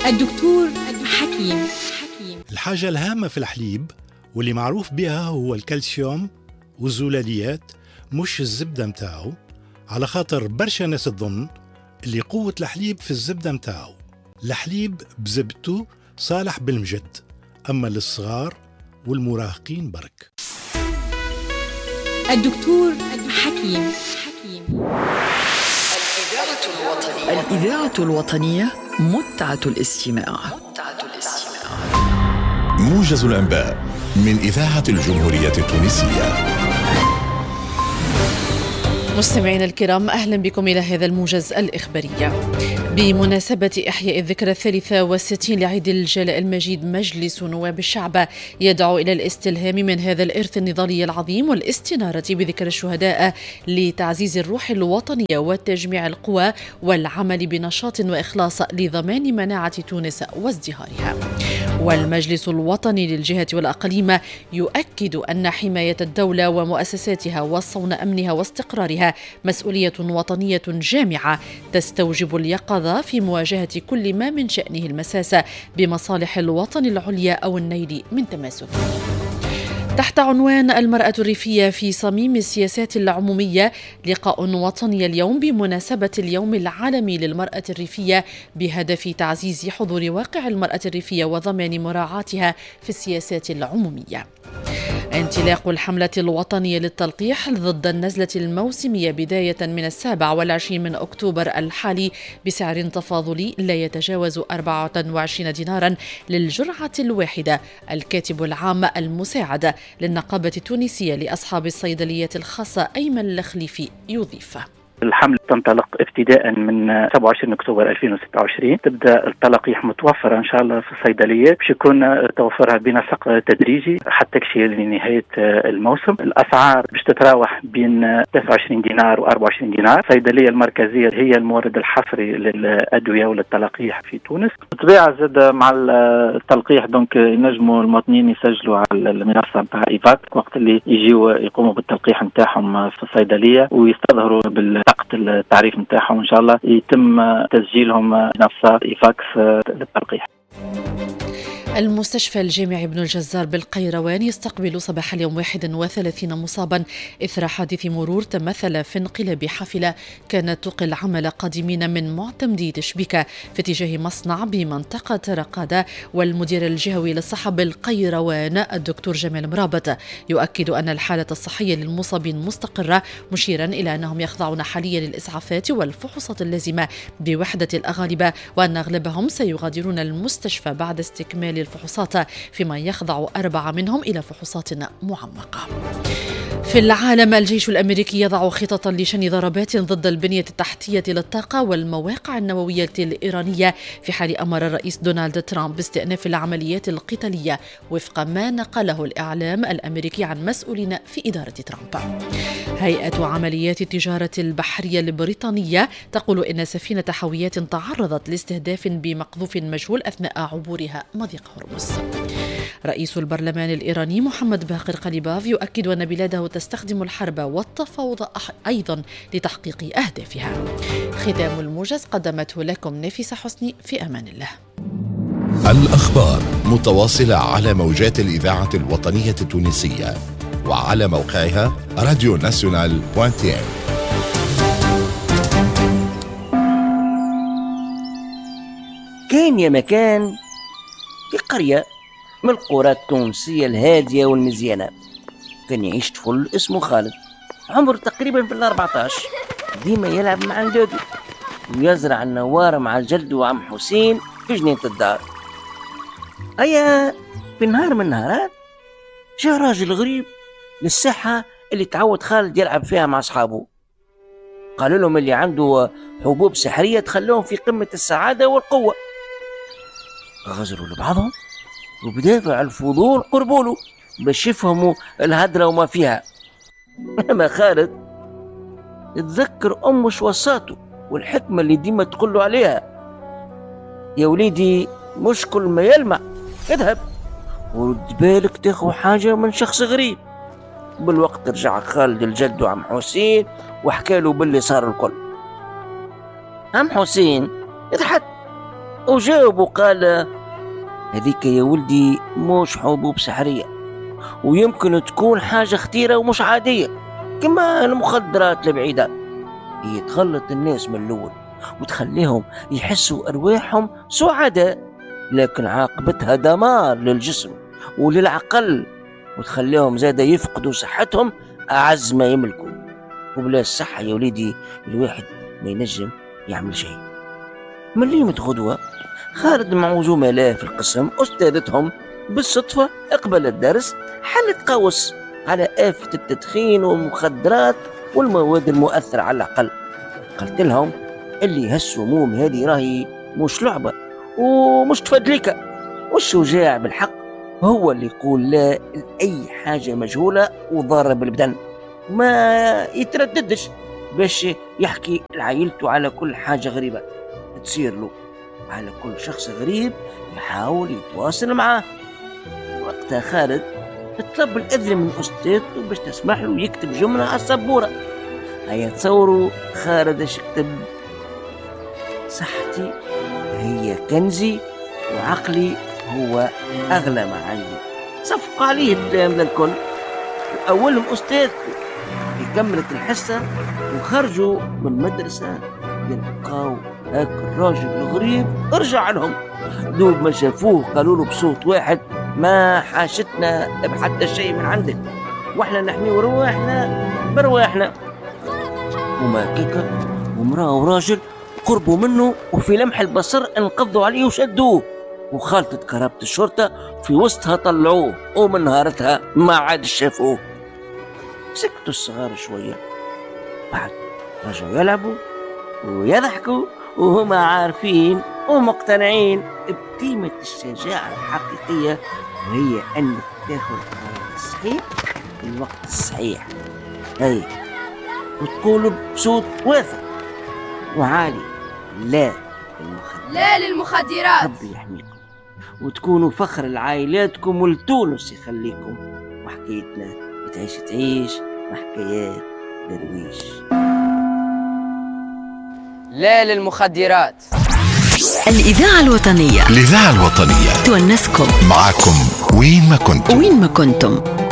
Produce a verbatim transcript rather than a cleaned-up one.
الدكتور حكيم. الحاجة الهامة في الحليب واللي معروف بها هو الكالسيوم والزلاليات، مش الزبدة متاعه، على خاطر برشا ناس تظن اللي قوة الحليب في الزبدة متاعه. الحليب بزبدته صالح بالمجد، أما للصغار والمراهقين برك. الدكتور حكيم. الإذاعة الوطنية متعة الاستماع. متعة الاستماع. موجز الأنباء من إذاعة الجمهورية التونسية. مستمعينا الكرام، أهلا بكم إلى هذا الموجز الإخباري. بمناسبة إحياء الذكرى الثالثة والستين لعيد الجلاء المجيد، مجلس نواب الشعب يدعو إلى الاستلهام من هذا الإرث النضالي العظيم والاستنارة بذكرى الشهداء لتعزيز الروح الوطنية وتجميع القوى والعمل بنشاط وإخلاص لضمان مناعة تونس وازدهارها. والمجلس الوطني للجهة والأقاليم يؤكد أن حماية الدولة ومؤسساتها وصون أمنها واستقرارها مسؤولية وطنية جامعة تستوجب اليقظة في مواجهة كل ما من شأنه المساس بمصالح الوطن العليا أو النيل من تماسك. تحت عنوان المرأة الريفية في صميم السياسات العمومية، لقاء وطني اليوم بمناسبة اليوم العالمي للمرأة الريفية بهدف تعزيز حضور واقع المرأة الريفية وضمان مراعاتها في السياسات العمومية. انطلاق الحملة الوطنية للتلقيح ضد النزلة الموسمية بداية من السابع والعشرين من أكتوبر الحالي بسعر تفاضلي لا يتجاوز أربعة وعشرين دينارا للجرعة الواحدة. الكاتب العام المساعد للنقابة التونسية لأصحاب الصيدليات الخاصة أيمن الخليفي يضيف: الحملة تنطلق ابتداء من سبعة وعشرين أكتوبر ألفين وستة وعشرين. تبدأ التلقيح متوفرة إن شاء الله في الصيدليات، باش يكون توفرها بنسق تدريجي حتى تكشي لنهاية الموسم. الأسعار باش تتراوح بين ثلاثة وعشرين دينار و أربعة وعشرين دينار. الصيدلية المركزية هي المورد الحصري للأدوية وللتلقيح في تونس. بالطبيعة زاد مع التلقيح دونك ينجموا المواطنين يسجلوا على المنصة نتاع إيفاك وقت اللي يجيوا يقوموا بالتلقيح نتاعهم في الصيدلية ويستظهروا بال التعريف نتاعهم، إن شاء الله يتم تسجيلهم نفسه إيفاكس للتلقيح. المستشفى الجامعي ابن الجزار بالقيروان يستقبل صباح اليوم واحد وثلاثين مصابا إثر حادث مرور تمثل في انقلاب حافلة كانت تقل عمل قادمين من معتمدي تشبيكة في اتجاه مصنع بمنطقة رقادة. والمدير الجهوي للصحة بالقيروان الدكتور جمال مرابط يؤكد أن الحالة الصحية للمصابين مستقرة، مشيرا إلى أنهم يخضعون حاليا للإسعافات والفحوصات اللازمة بوحدة الأغالبة، وأن أغلبهم سيغادرون المستشفى بعد استكمال الفحوصات، فيما يخضع أربعة منهم إلى فحوصات معمقة. في العالم، الجيش الأمريكي يضع خططا لشن ضربات ضد البنية التحتية للطاقة والمواقع النووية الإيرانية في حال أمر الرئيس دونالد ترامب باستئناف العمليات القتالية، وفق ما نقله الإعلام الأمريكي عن مسؤولين في إدارة ترامب. هيئة عمليات التجارة البحرية البريطانية تقول إن سفينة حاويات تعرضت لاستهداف بمقذوف مجهول أثناء عبورها مضيق هرمز. رئيس البرلمان الإيراني محمد باقر قليباف يؤكد أن بلاده تستخدم الحرب والتفاوض أيضا لتحقيق أهدافها. ختام الموجز قدمته لكم نفيسة حسني، في أمان الله. الأخبار متواصلة على موجات الإذاعة الوطنية التونسية وعلى موقعها راديو ناسيونال دوت تي ان. كان يا مكان في قرية من القرى التونسية الهادية والمزيانة، كان يعيش طفل اسمه خالد، عمره تقريبا في الأربعتاش. ديما يلعب مع أولاده ويزرع النوار مع جده وعم حسين في جنينة الدار. أيا في نهار من النهارات جاء راجل غريب للساحة اللي تعود خالد يلعب فيها مع أصحابه. قالوا لهم اللي عنده حبوب سحرية تخلوهم في قمة السعادة والقوة. غزروا لبعضهم وبدافع الفضول قربوله باش يفهموا الهدرة وما فيها. أما خالد يتذكر أمه وصاته والحكمة اللي ديما تقوله عليها: يا وليدي مش كل ما يلمع اذهب ورد بالك تاخو حاجة من شخص غريب. بالوقت رجع خالد الجد وعم حسين وحكى له باللي صار الكل. عم حسين يضحك وجاوب وقال هذيك يا ولدي مش حبوب سحرية، ويمكن تكون حاجة خطيرة ومش عادية كما المخدرات البعيدة. هي تخلط الناس من الأول وتخليهم يحسوا أرواحهم سعداء، لكن عاقبتها دمار للجسم وللعقل، وتخليهم زادة يفقدوا صحتهم أعز ما يملكوا. وبلا الصحة يا وليدي الواحد ما ينجم يعمل شيء. من ليمة غدوة خالد مع زملائه في القسم أستاذتهم بالصدفة اقبل الدرس حلت قوس على آفة التدخين والمخدرات والمواد المؤثرة على العقل. قلت لهم اللي هالسموم هذه راهي مش لعبة ومش تفدلكة، والشجاع بالحق هو اللي يقول لا لأي حاجة مجهولة وضارة بالبدن، ما يترددش باش يحكي لعائلته على كل حاجة غريبة تصير له، على كل شخص غريب يحاول يتواصل معاه. وقتها خالد طلب الأذن من أستاذته باش تسمح له يكتب جملة على السبورة. هيا تصوروا خالد اش كتب: صحتي هي كنزي وعقلي هو أغلى ما عندي. صفق عليه الكلام للكل. وأولهم أستاذته اللي كملت الحصة وخرجوا من مدرسة يلقاو هاك الراجل الغريب رجع لهم. دوب ما شافوه قالوا له بصوت واحد: ما حاشتنا بحتى شيء من عندك، واحنا نحمي رواحنا برواحنا. وما كيكا ومراه وراجل قربوا منه وفي لمح البصر انقضوا عليه وشدوه، وخالطت كرابة الشرطة في وسطها طلعوه، ومن نهارتها ما عاد شافوه. سكتوا الصغار شوية، بعد رجعوا يلعبوا ويضحكوا وهم عارفين ومقتنعين بقيمة الشجاعة الحقيقية، وهي أنك تاخذ القرار الصحيح في الوقت الصحيح. هاي وتقولوا بصوت واثق وعالي: لا للمخدرات، لا للمخدرات، ربي يحميكم وتكونوا فخر لعائلاتكم ولتونس يخليكم. وحكايتنا تعيش تعيش وحكايات درويش. لا للمخدرات. الإذاعة الوطنية، الإذاعة الوطنية تونسكم معكم وين ما كنتم وين ما كنتم.